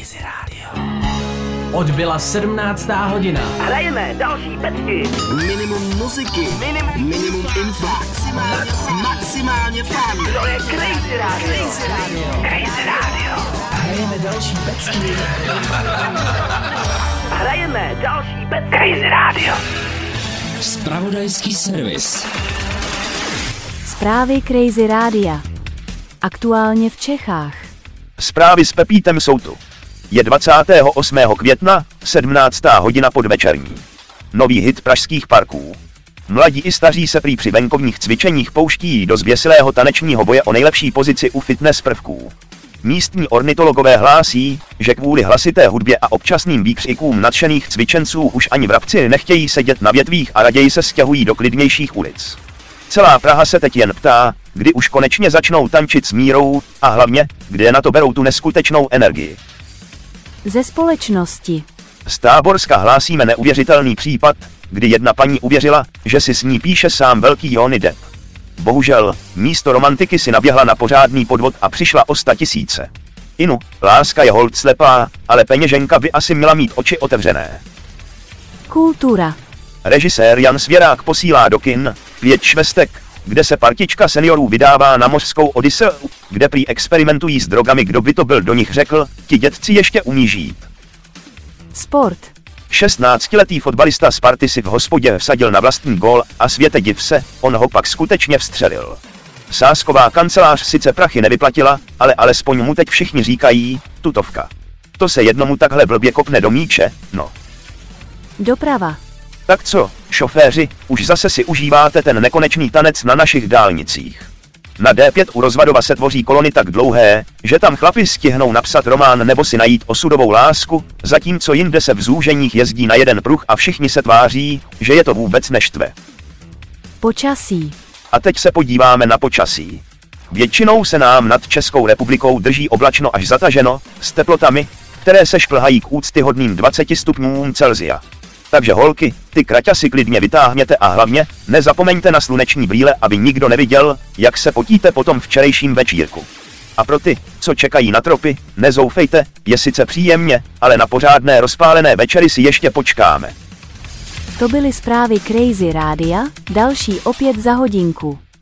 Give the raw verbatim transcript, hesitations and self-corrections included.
Crazy Radio. Odbyla sedmnáctá hodina. Hrajeme další pecky. Minimum muziky. Minimum, minimum info. Maximálně, maximálně fun. To je Crazy Radio. Crazy Radio. Crazy Radio. Hrajeme další pecky. Hrajeme další pecky. Crazy Radio. Zpravodajský servis. Zprávy Crazy Rádia. Aktuálně v Čechách. Zprávy s Pepítem jsou tu. Je dvacátého osmého května, sedmnáctá hodina podvečerní. Nový hit pražských parků. Mladí i staří se prý při venkovních cvičeních pouští do zběsilého tanečního boje o nejlepší pozici u fitness prvků. Místní ornitologové hlásí, že kvůli hlasité hudbě a občasným výkřikům nadšených cvičenců už ani vrabci nechtějí sedět na větvích a raději se stěhují do klidnějších ulic. Celá Praha se teď jen ptá, kdy už konečně začnou tančit s mírou a hlavně, kde na to berou tu neskutečnou energii. Ze společnosti. Z Táborska hlásíme neuvěřitelný případ, kdy jedna paní uvěřila, že si s ní píše sám velký Johnny Depp. Bohužel, místo romantiky si naběhla na pořádný podvod a přišla o sta tisíce. Inu, láska je holt slepá, ale peněženka by asi měla mít oči otevřené. Kultura. Režisér Jan Svěrák posílá do kin Pět švestek, kde se partička seniorů vydává na mořskou odyseu, kde prý experimentují s drogami, kdo by to byl, do nich řekl, ti dětci ještě umí žít. Sport. šestnáctiletý fotbalista Sparty si v hospodě vsadil na vlastní gól a světe div se, on ho pak skutečně vstřelil. Sázková kancelář sice prachy nevyplatila, ale alespoň mu teď všichni říkají, tutovka. To se jednomu takhle blbě kopne do míče, no. Doprava. Tak co, šoféři, už zase si užíváte ten nekonečný tanec na našich dálnicích. Na D pět u Rozvadova se tvoří kolony tak dlouhé, že tam chlapi stihnou napsat román nebo si najít osudovou lásku, zatímco jinde se v zúženích jezdí na jeden pruh a všichni se tváří, že je to vůbec neštve. Počasí. A teď se podíváme na počasí. Většinou se nám nad Českou republikou drží oblačno až zataženo, s teplotami, které se šplhají k úctyhodným dvaceti stupňům Celsia. Takže holky, ty kraťasy klidně vytáhněte a hlavně, nezapomeňte na sluneční brýle, aby nikdo neviděl, jak se potíte po tom včerejším večírku. A pro ty, co čekají na tropy, nezoufejte, je sice příjemně, ale na pořádné rozpálené večery si ještě počkáme. To byly zprávy Crazy Rádia, další opět za hodinku.